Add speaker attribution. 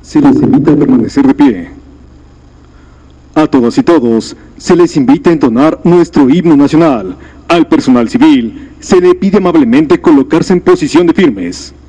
Speaker 1: Se les invita a permanecer de pie. A todas y todos, se les invita a entonar nuestro himno nacional. Al personal civil, se le pide amablemente colocarse en posición de firmes.